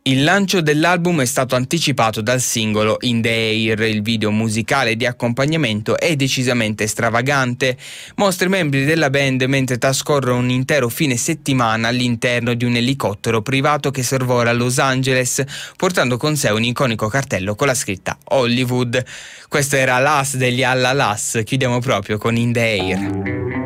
Il lancio dell'album è stato anticipato dal singolo In The Air. Il video musicale di accompagnamento è decisamente stravagante. Mostra i membri della band mentre trascorrono un intero fine settimana all'interno di un elicottero privato che sorvola Los Angeles, portando con sé un iconico cartello con la scritta Hollywood. Questo era l'As degli Alla Las. Chiudiamo proprio con In The Air.